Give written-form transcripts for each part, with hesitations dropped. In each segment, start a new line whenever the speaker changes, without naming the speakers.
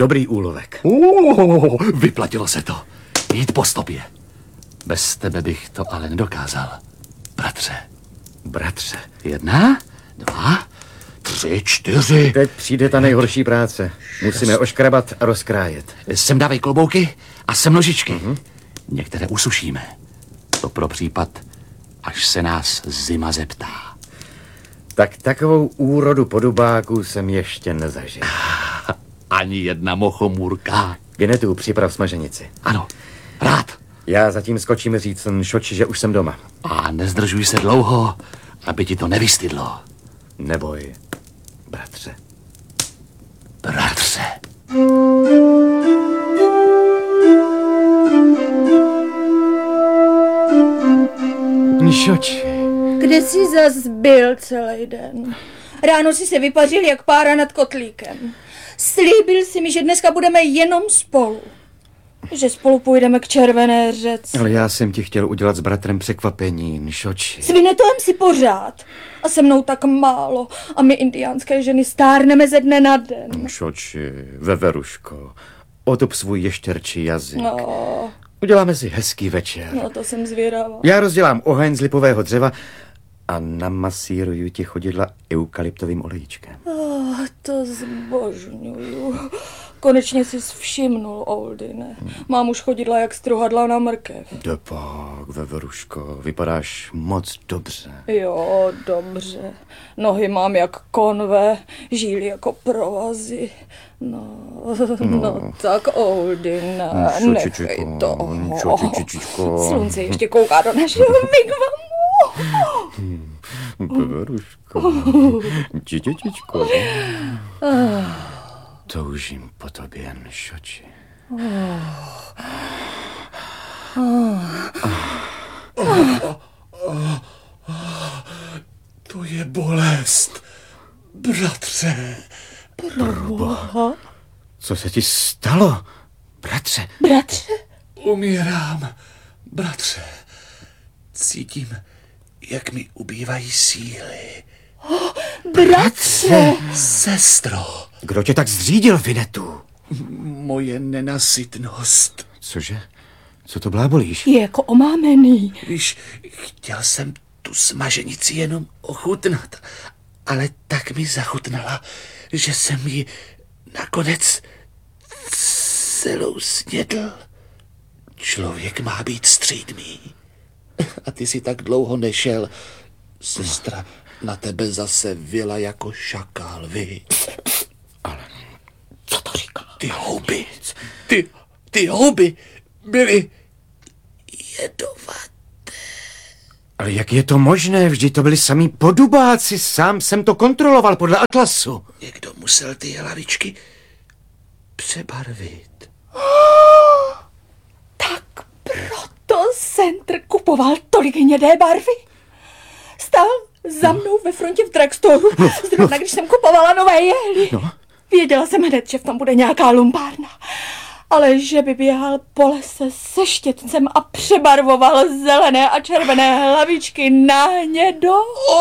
dobrý úlovek.
Vyplatilo se to. Jít po stopě. Bez tebe bych to ale nedokázal. Bratře.
Bratře.
1, 2, 3, 4.
Teď přijde ta nejhorší práce. Musíme oškrabat a rozkrájet.
Sem dávej klobouky a sem nožičky. Některé usušíme. To pro případ, až se nás zima zeptá.
Tak takovou úrodu podobáků jsem ještě nezažil.
Ani jedna mochomůrka.
Vinetu, připrav smaženici.
Ano, rád.
Já zatím skočím říct Šoči, že už jsem doma.
A nezdržuj se dlouho, aby ti to nevystydlo.
Neboj, bratře.
Bratře.
Šoči.
Kde jsi zas byl celý den? Ráno si se vypařil jak pára nad kotlíkem. Slíbil si mi, že dneska budeme jenom spolu. Že spolu půjdeme k Červené řece.
Ale já jsem ti chtěl udělat s bratrem překvapení, Šoči.
S Vinetovem si pořád. A se mnou tak málo. A my indiánské ženy stárneme ze dne na den.
Šoči, veveruško, otop svůj ještěrčí jazyk.
No,
Uděláme si hezký večer.
no to jsem zvědavá.
Já rozdělám oheň z lipového dřeva a namasíruju ti chodidla eukalyptovým olejčkem.
To zbožňuju. Konečně jsi všimnul, Oldine. Mám už chodidla jak struhadla na mrkev.
Depak, veveruško, vypadáš moc dobře.
Jo, dobře. Nohy mám jak konve, žíly jako provazy. No tak, Oldine, nechej to.
Šočičičko.
Slunce ještě kouká do našeho wigwamu.
Veveruško, čičičičko. Toužím po tobě, Šoči.
To je bolest, bratře.
Proboha.
Co se ti stalo, bratře?
Bratře?
Umírám, bratře. Cítím, jak mi ubývají síly.
Bratře!
Sestro.
Kdo tě tak zřídil, Vinetu?
Moje nenasytnost.
Cože? Co to blábolíš?
Je jako omámený.
Víš, chtěl jsem tu smaženici jenom ochutnat, ale tak mi zachutnala, že jsem ji nakonec celou snědl. Člověk má být střídmý. A ty si tak dlouho nešel. Sestra na tebe zase vyla jako šakál, vy.
Ale co to říká?
Ty houby byly jedovaté.
Ale jak je to možné? Vždyť to byli samý podobáci. Sám jsem to kontroloval podle atlasu.
Někdo musel ty hlavičky přebarvit.
Tak proto Centr kupoval tolik hnědé barvy. Stál za mnou ve frontě v drugstoru, zrovna když jsem kupovala nové jehly. Věděla jsem hned, že v tom bude nějaká lumpárna. Ale že by běhal po lese se štětcem a přebarvoval zelené a červené hlavičky na hnědo.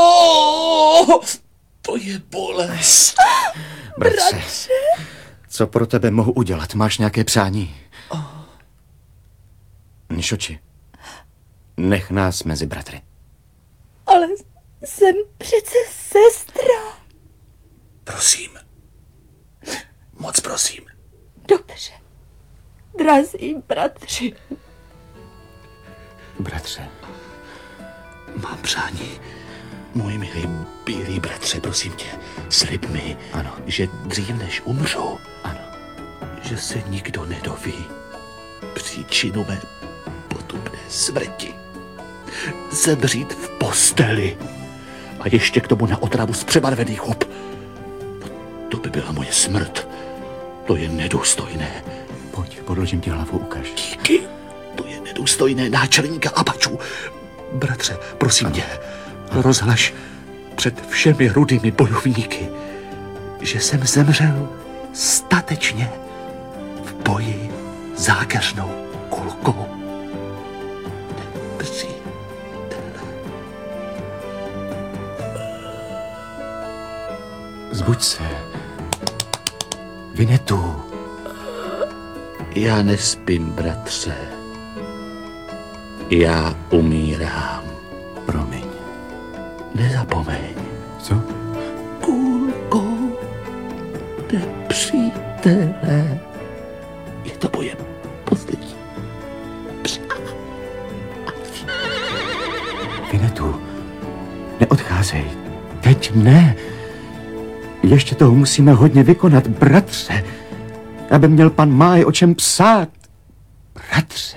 To je bolest.
Bratře, co pro tebe mohu udělat? Máš nějaké přání? Šoči, nech nás mezi bratry.
Ale jsem přece sestra.
Prosím. Moc prosím.
Dobře. Drazí bratři.
Bratře.
Mám přání. Můj milý bílý bratře, prosím tě, slib mi,
Ano.
že dřív než umřu,
Ano.
že se nikdo nedoví příčinu mé potupné smrti. Zemřít v posteli a ještě k tomu na otravu z přebarvených hub. To by byla moje smrt. To je nedůstojné.
Pojď, podložím ti hlavu, ukaž.
Díky. To je nedůstojné náčelníka Apačů. Bratře, prosím tě, rozhlaš před všemi rudými bojovníky, že jsem zemřel statečně v boji zákeřnou kulkou. Nepřítele.
Zbuď se. Vinetu.
Já nespím, bratře. Já umírám.
Promiň.
Nezapomeň.
Co?
Půlkou nepřítele. Je to moje poslední.
Vinetu, neodcházej. Teď ne. Ještě toho musíme hodně vykonat, bratře. Aby měl pan Máj o čem psát. Bratře.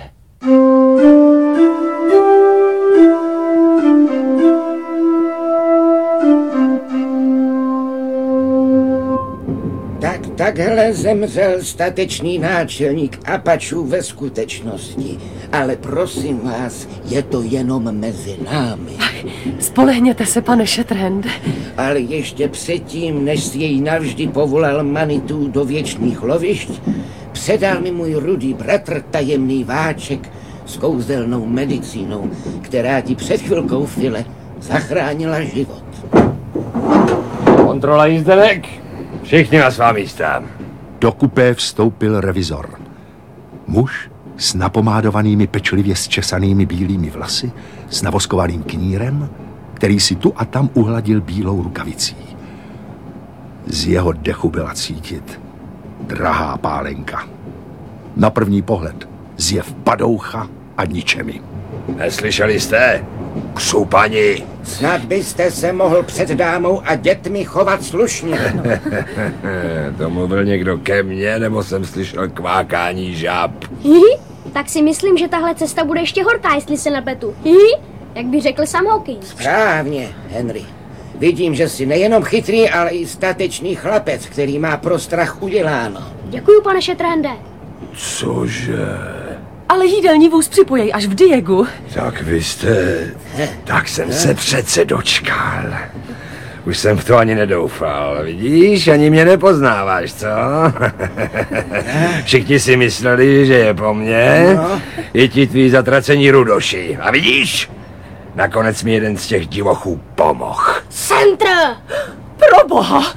Takhle zemřel statečný náčelník Apačů ve skutečnosti. Ale prosím vás, je to jenom mezi námi.
Spolehněte se, pane Shatterhande.
Ale ještě předtím, než si jej navždy povolal Manitou do věčných lovišť, předal mi můj rudý bratr tajemný váček s kouzelnou medicínou, která ti před chvilkou, File, zachránila život.
Kontrola jízdenek. Všichni na svá místa.
Do kupé vstoupil revizor. Muž s napomádovanými pečlivě zčesanými bílými vlasy, s navoskovaným knírem, který si tu a tam uhladil bílou rukavicí. Z jeho dechu byla cítit drahá pálenka. Na první pohled zjev padoucha a ničemi.
Neslyšeli jste? Křupani.
Snad byste se mohl před dámou a dětmi chovat slušně.
To mluvil někdo ke mně, nebo jsem slyšel kvákání žáb?
Hihi, tak si myslím, že tahle cesta bude ještě horká, jestli se nepletu. Hihi, jak by řekl sam Hawking.
Správně, Henry. Vidím, že jsi nejenom chytrý, ale i statečný chlapec, který má pro strach uděláno.
Děkuju, pane Shatterhande.
Cože?
Ale jídelní vůz připojej až v Diegu.
Tak vy jste... Tak jsem se přece dočkal. Už jsem v to ani nedoufal. Vidíš, ani mě nepoznáváš, co? Všichni si mysleli, že je po mně. I ti tví zatracení rudoši. A vidíš? Nakonec mi jeden z těch divochů pomohl.
Centr!
Proboha!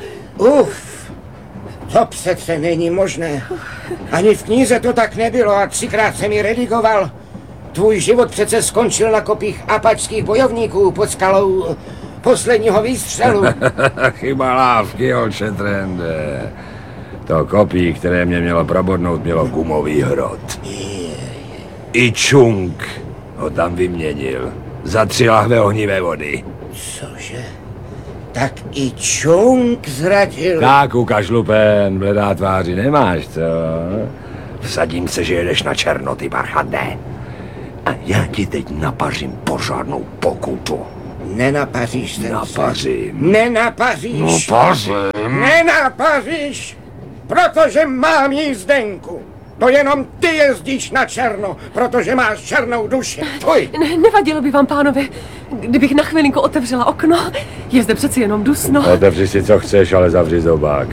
To přece není možné. Ani v knize to tak nebylo a 3krát jsem ji redigoval. Tvůj život přece skončil na kopích apačských bojovníků pod skalou posledního výstřelu.
Chyba lávky, Shatterhande. To kopí, které mě mělo probodnout, mělo gumový hrot. I Chung ho tam vyměnil za 3 lahve ohnivé vody.
Cože? Tak i Chung zradil.
Tak, ukaž lupen, bledá tváři nemáš, co? Vsadím se, že jedeš na černo, ty barchande. A já ti teď napařím pořádnou pokutu.
Nenapaříš se.
Napařím.
Nenapaříš.
Napařím.
Nenapaříš, protože mám jízdenku. To jenom ty jezdíš na černo, protože máš černou duši. Fuj.
Nevadilo by vám, pánové, kdybych na chvilinku otevřela okno? Je zde přeci jenom dusno.
Otevři si, co chceš, ale zavři zobák.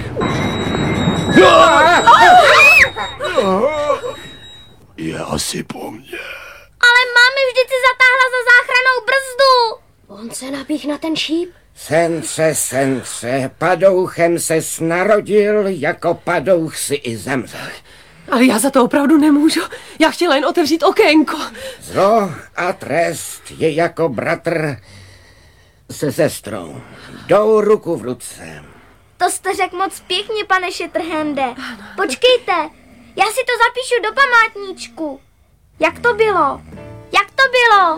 Je asi po mně.
Ale mámy vždyť si zatáhla za záchrannou brzdu. On se napích na ten šíp.
Sence, padouchem ses narodil, jako padouch si i zemřel.
Ale já za to opravdu nemůžu. Já chtěla jen otevřít okénko.
Zlo a trest je jako bratr se sestrou. Jdou ruku v ruce.
To jste řekl moc pěkně, pane Shatterhande. Počkejte, já si to zapíšu do památníčku. Jak to bylo? Jak to bylo?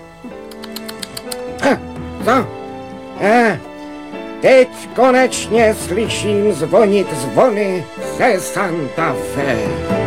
Co? Teď konečně slyším zvonit zvony ze Santa Fe.